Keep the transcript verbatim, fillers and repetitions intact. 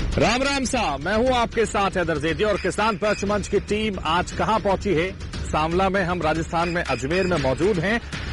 राम राम साहब, मैं हूं आपके साथ हैदर जैदी और किसान पक्ष मंच की टीम आज कहां पहुंची है? सांवला में हम राजस्थान में अजमेर में मौजूद हैं